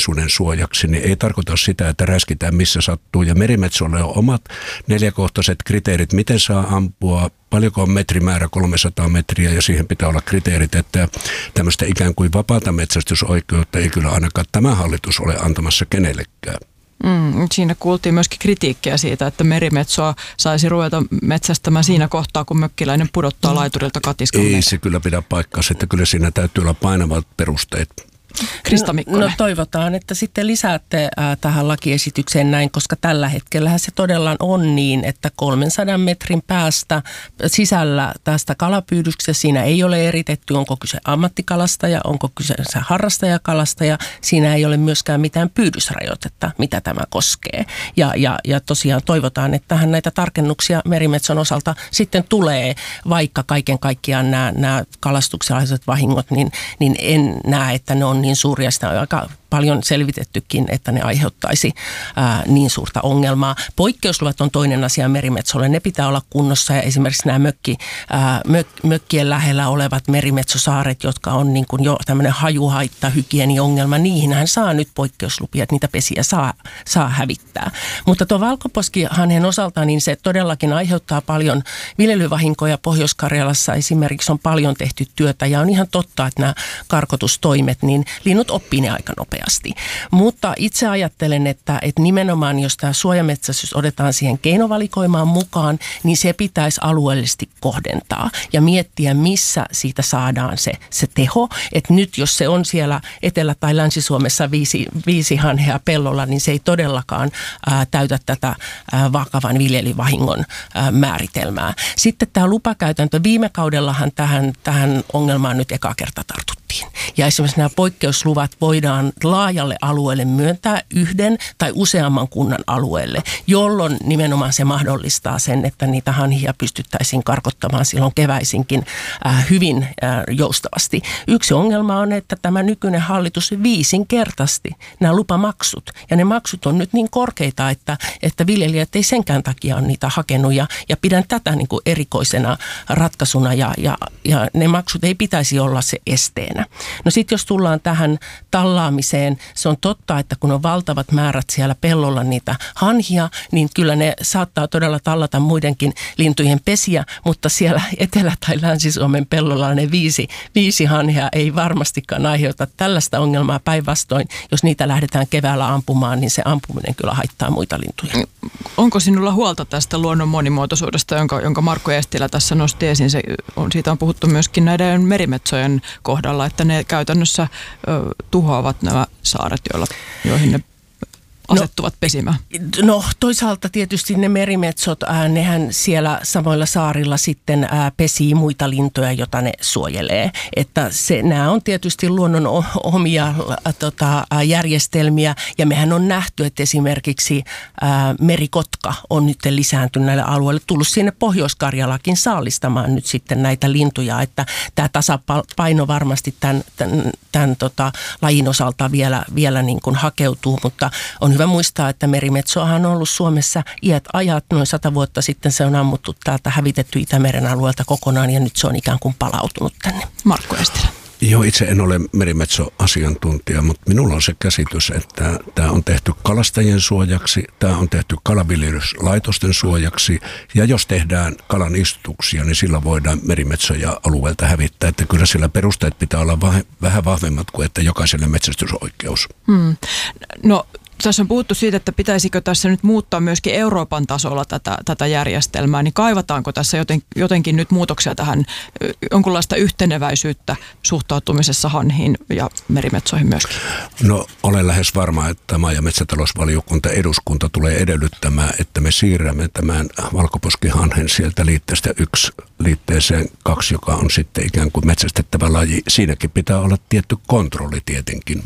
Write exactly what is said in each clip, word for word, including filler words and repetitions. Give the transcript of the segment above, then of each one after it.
monimuotoisuuden suojaksi, niin ei tarkoita sitä, että räskitään missä sattuu. Ja merimetsolle on omat neljäkohtaiset kriteerit, miten saa ampua, paljonko on metrimäärä, kolmesataa metriä, ja siihen pitää olla kriteerit, että tämmöistä ikään kuin vapaata metsästysoikeutta ei kyllä ainakaan tämä hallitus ole antamassa kenellekään. Mm, siinä kuultiin myöskin kritiikkiä siitä, että merimetsoa saisi ruveta metsästämään siinä kohtaa, kun mökkiläinen pudottaa laiturilta katiskan. Ei se kyllä pidä paikkaansa, että kyllä siinä täytyy olla painavat perusteet. Krista Mikkonen. No toivotaan, että sitten lisäätte ää, tähän lakiesitykseen näin, koska tällä hetkellä se todella on niin, että kolmensadan metrin päästä sisällä tästä kalapyydyksestä siinä ei ole eritetty, onko kyse ammattikalastaja, onko kyse harrastajakalastaja, siinä ei ole myöskään mitään pyydysrajoitetta, mitä tämä koskee. Ja, ja, ja tosiaan toivotaan, että tähän näitä tarkennuksia merimetson osalta sitten tulee, vaikka kaiken kaikkiaan nämä, nämä kalastukselliset vahingot, niin, niin en näe, että ne on niin suuria, sitä on aika paljon selvitettykin, että ne aiheuttaisi ää, niin suurta ongelmaa. Poikkeusluvat on toinen asia merimetsolle. Ne pitää olla kunnossa ja esimerkiksi nämä mökki, ää, mök, mökkien lähellä olevat merimetsosaaret, jotka on niin kuin jo tämmöinen hajuhaitta, hygieniongelma, niihinhän saa nyt poikkeuslupia, että niitä pesiä saa, saa hävittää. Mutta tuo valkoposkihanhen osalta, niin se todellakin aiheuttaa paljon viljelyvahinkoja. Pohjois-Karjalassa esimerkiksi on paljon tehty työtä ja on ihan totta, että nämä karkotustoimet, niin linnut oppii ne aika nopeasti. Mutta itse ajattelen, että, että nimenomaan jos tämä suojametsästys otetaan siihen keinovalikoimaan mukaan, niin se pitäisi alueellisesti kohdentaa ja miettiä, missä siitä saadaan se, se teho. Että nyt jos se on siellä Etelä- tai Länsi-Suomessa viisi, viisi hanhea pellolla, niin se ei todellakaan ää, täytä tätä ää, vakavan viljelyvahingon ää, määritelmää. Sitten tämä lupakäytäntö, viime kaudellahan tähän, tähän ongelmaan nyt eka kerta tartuttiin. Ja esimerkiksi nämä poikkeusluvat voidaan laajalle alueelle myöntää yhden tai useamman kunnan alueelle, jolloin nimenomaan se mahdollistaa sen, että niitä hanhia pystyttäisiin karkottamaan silloin keväisinkin äh, hyvin äh, joustavasti. Yksi ongelma on, että tämä nykyinen hallitus viisinkertaisesti nämä lupamaksut. Ja ne maksut on nyt niin korkeita, että, että viljelijät ei senkään takia ole niitä hakenut. Ja, ja pidän tätä niin kuin erikoisena ratkaisuna ja, ja, ja ne maksut ei pitäisi olla se esteenä. No sitten jos tullaan tähän tallaamiseen, se on totta, että kun on valtavat määrät siellä pellolla niitä hanhia, niin kyllä ne saattaa todella tallata muidenkin lintujen pesiä, mutta siellä Etelä- tai Länsi-Suomen pellolla ne viisi, viisi hanhia ei varmastikaan aiheuta tällaista ongelmaa. Päinvastoin, jos niitä lähdetään keväällä ampumaan, niin se ampuminen kyllä haittaa muita lintuja. Onko sinulla huolta tästä luonnon monimuotoisuudesta, jonka, jonka Markku Eestilä tässä nosti esiin? Se on, siitä on puhuttu myöskin näiden merimetsojen kohdalla, että ne käytännössä ö, tuhoavat nämä saaret, joilla, joihin ne asettuvat no, pesimään. No toisaalta tietysti ne merimetsot, ää, nehän siellä samoilla saarilla sitten ää, pesii muita lintuja, joita ne suojelee. Että se, nämä on tietysti luonnon omia ää, tota, ää, järjestelmiä ja mehän on nähty, että esimerkiksi ää, merikotka on nyt lisääntynyt näille alueille, tullut sinne Pohjois-Karjalakin saalistamaan nyt sitten näitä lintuja, että tämä tasapaino varmasti tämän, tämän, tämän tota, lajin osalta vielä, vielä niin kuin hakeutuu, mutta on hyvä muistaa, että merimetsoahan on ollut Suomessa iät ajat. Noin sata vuotta sitten se on ammuttu täältä, hävitetty Itämeren alueelta kokonaan ja nyt se on ikään kuin palautunut tänne. Markku Eestilä. Joo, itse en ole merimetsoasiantuntija, mutta minulla on se käsitys, että tämä on tehty kalastajien suojaksi, tämä on tehty kalaviljelyslaitosten suojaksi ja jos tehdään kalan istutuksia, niin sillä voidaan merimetsoja alueelta hävittää. Että kyllä sillä perusteet pitää olla vah- vähän vahvemmat kuin että jokaiselle metsästysoikeus. Hmm. No tässä on puhuttu siitä, että pitäisikö tässä nyt muuttaa myöskin Euroopan tasolla tätä, tätä järjestelmää, niin kaivataanko tässä joten, jotenkin nyt muutoksia tähän jonkunlaista yhteneväisyyttä suhtautumisessa hanhiin ja merimetsoihin myöskin? No olen lähes varma, että maa- ja metsätalousvaliokunta eduskunta tulee edellyttämään, että me siirrämme tämän valkoposkihanhen sieltä liitteestä yksi liitteeseen kaksi, joka on sitten ikään kuin metsästettävä laji. Siinäkin pitää olla tietty kontrolli tietenkin.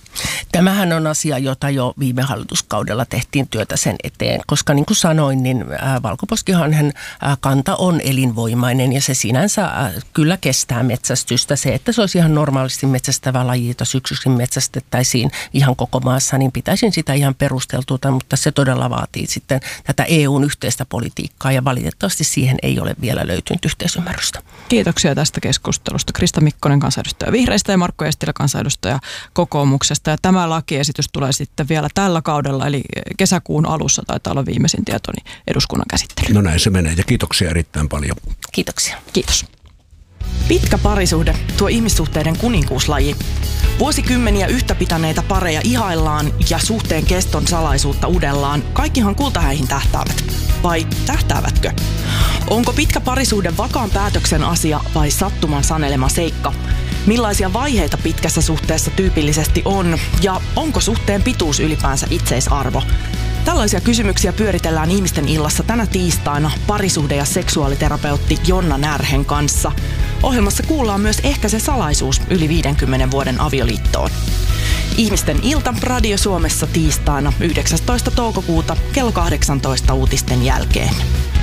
Tämähän on asia, jota jo viime hallituskaudella tehtiin työtä sen eteen, koska niin kuin sanoin, niin valkoposkihanhen kanta on elinvoimainen ja se sinänsä kyllä kestää metsästystä. Se, että se olisi ihan normaalisti metsästävä laji, jota syksyisin metsästettäisiin ihan koko maassa, niin pitäisin sitä ihan perusteltua, mutta se todella vaatii sitten tätä E U:n yhteistä politiikkaa ja valitettavasti siihen ei ole vielä löytynyt yhteisymmärrystä. Kiitoksia tästä keskustelusta. Krista Mikkonen, kansanedustaja Vihreistä ja Markku Eestilä, kansanedustaja Kokoomuksesta. asiasta ja tämä lakiesitys tulee sitten vielä tällä kaudella, eli kesäkuun alussa taitaa olla viimeisin tietoni eduskunnan käsittely. No näin se menee ja kiitoksia erittäin paljon. Kiitoksia. Kiitos. Pitkä parisuhde, tuo ihmissuhteiden kuninkuuslaji. Vuosikymmeniä yhtä pitäneitä pareja ihaillaan ja suhteen keston salaisuutta udellaan. Kaikkihan kultahäihin tähtäävät. Vai tähtäävätkö? Onko pitkä parisuhde vakaan päätöksen asia vai sattuman sanelema seikka? Millaisia vaiheita pitkässä suhteessa tyypillisesti on? Ja onko suhteen pituus ylipäänsä itseisarvo? Tällaisia kysymyksiä pyöritellään Ihmisten illassa tänä tiistaina parisuhde- ja seksuaaliterapeutti Jonna Närhen kanssa. Ohjelmassa kuullaan myös Ehkä se salaisuus yli viidenkymmenen vuoden avioliittoon. Ihmisten ilta Radio Suomessa tiistaina yhdeksästoista toukokuuta kello kahdeksantoista uutisten jälkeen.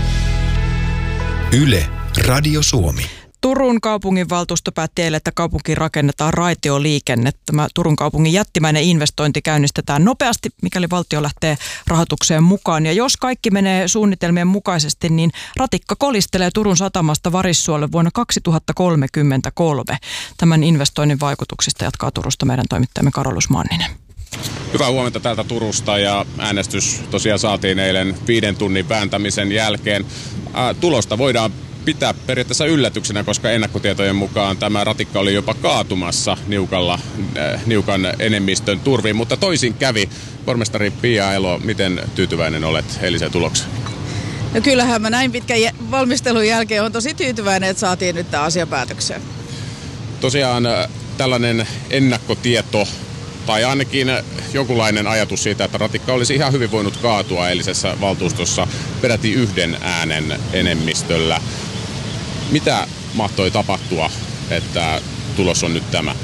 Yle Radio Suomi. Turun kaupunginvaltuusto päätti eilen, että kaupunkiin rakennetaan raitioliikenne. Tämä Turun kaupungin jättimäinen investointi käynnistetään nopeasti, mikäli valtio lähtee rahoitukseen mukaan. Ja jos kaikki menee suunnitelmien mukaisesti, niin ratikka kolistelee Turun satamasta Varissuolle vuonna kaksituhattakolmekymmentäkolme. Tämän investoinnin vaikutuksista jatkaa Turusta meidän toimittajamme Karolus Manninen. Hyvää huomenta täältä Turusta ja äänestys tosiaan saatiin eilen viiden tunnin vääntämisen jälkeen. Ää, tulosta voidaan pitää periaatteessa yllätyksenä, koska ennakkotietojen mukaan tämä ratikka oli jopa kaatumassa niukalla, äh, niukan enemmistön turviin, mutta toisin kävi. Pormestari Pia Elo, miten tyytyväinen olet eiliseen tulokseen? No kyllähän mä näin pitkän valmistelun jälkeen on tosi tyytyväinen, että saatiin nyt tämä asia päätökseen. Tosiaan äh, tällainen ennakkotieto tai ainakin jonkunlainen ajatus siitä, että ratikka olisi ihan hyvin voinut kaatua eilisessä valtuustossa peräti yhden äänen enemmistöllä. Mitä mahtoi tapahtua, että tulos on nyt tämä?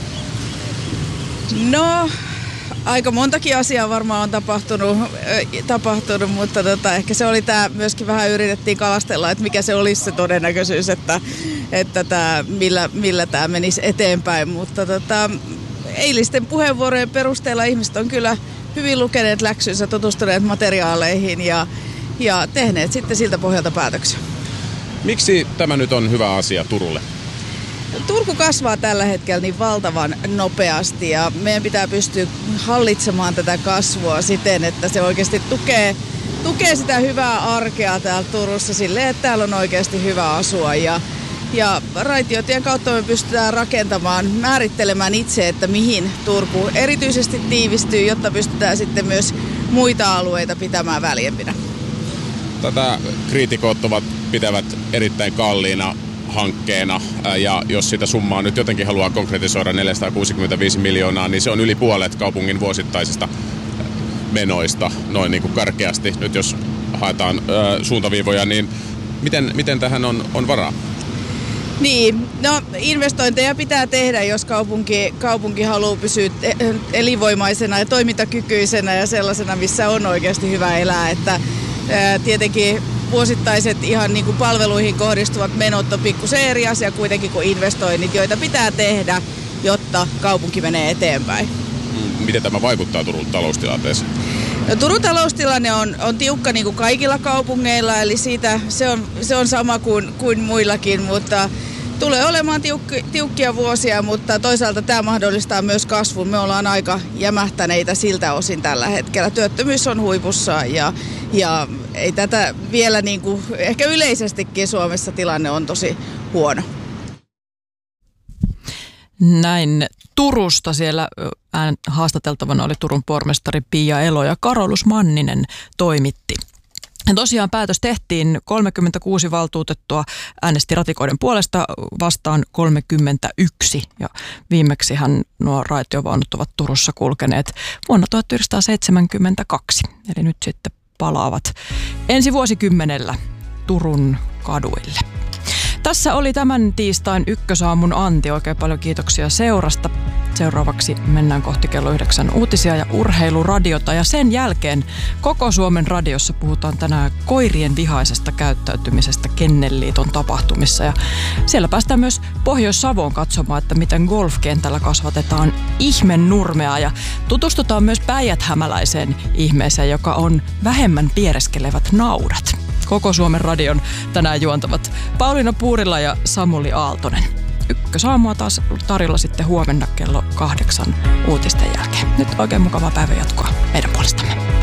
No, aika montakin asiaa varmaan on tapahtunut, äh, tapahtunut mutta tota, ehkä se oli tämä, myöskin vähän yritettiin kalastella, että mikä se olisi se todennäköisyys, että, että tää, millä, millä tämä menisi eteenpäin, mutta tota, eilisten puheenvuorojen perusteella ihmiset on kyllä hyvin lukeneet läksynsä, tutustuneet materiaaleihin ja, ja tehneet sitten siltä pohjalta päätöksen. Miksi tämä nyt on hyvä asia Turulle? Turku kasvaa tällä hetkellä niin valtavan nopeasti ja meidän pitää pystyä hallitsemaan tätä kasvua siten, että se oikeasti tukee, tukee sitä hyvää arkea täällä Turussa silleen, että täällä on oikeasti hyvä asua. Ja, ja raitiotien kautta me pystytään rakentamaan, määrittelemään itse, että mihin Turku erityisesti tiivistyy, jotta pystytään sitten myös muita alueita pitämään väljempinä. Tätä kriitikot ovat pitävät erittäin kalliina hankkeena, ja jos sitä summaa nyt jotenkin haluaa konkretisoida neljäsataakuusikymmentäviisi miljoonaa, niin se on yli puolet kaupungin vuosittaisista menoista, noin niin kuin karkeasti. Nyt jos haetaan ö, suuntaviivoja, niin miten, miten tähän on, on varaa? Niin, no investointeja pitää tehdä, jos kaupunki, kaupunki haluaa pysyä elinvoimaisena ja toimintakykyisenä ja sellaisena, missä on oikeasti hyvä elää, että ää, tietenkin vuosittaiset ihan niin kuin palveluihin kohdistuvat menot on pikkusen eri asia kuitenkin kuin investoinnit, joita pitää tehdä, jotta kaupunki menee eteenpäin. Miten tämä vaikuttaa Turun taloustilanteeseen? No, Turun taloustilanne on, on tiukka niin kuin kaikilla kaupungeilla, eli siitä, se, on, se on sama kuin, kuin muillakin, mutta tulee olemaan tiukki, tiukkia vuosia, mutta toisaalta tämä mahdollistaa myös kasvun. Me ollaan aika jämähtäneitä siltä osin tällä hetkellä. Työttömyys on huipussa ja, ja ei tätä vielä, niin kuin, ehkä yleisestikin Suomessa tilanne on tosi huono. Näin Turusta siellä ään haastateltavana oli Turun pormestari Pia Elo ja Karolus Manninen toimitti. Ja tosiaan päätös tehtiin, kolmekymmentäkuusi valtuutettua äänesti ratikoiden puolesta, vastaan kolmekymmentäyksi. Ja viimeksihän nuo raitiovaunut ovat Turussa kulkeneet vuonna tuhatyhdeksänsataaseitsemänkymmentäkaksi. Eli nyt sitten palaavat ensi vuosikymmenellä Turun kaduille. Tässä oli tämän tiistain Ykkösaamun Anti. Oikein paljon kiitoksia seurasta. Seuraavaksi mennään kohti kello yhdeksän uutisia ja urheiluradiota. Ja sen jälkeen koko Suomen radiossa puhutaan tänään koirien vihaisesta käyttäytymisestä Kennelliiton tapahtumissa. Ja siellä päästään myös Pohjois-Savoon katsomaan, että miten golfkentällä kasvatetaan ihmennurmea. Ja tutustutaan myös päijäthämäläiseen ihmeeseen, joka on vähemmän piereskelevät naudat. Koko Suomen radion tänään juontavat Pauliina Puurila ja Samuli Aaltonen. Ykkösaamua taas tarjolla sitten huomenna kello kahdeksan uutisten jälkeen. Nyt oikein mukavaa päivänjatkoa meidän puolestamme.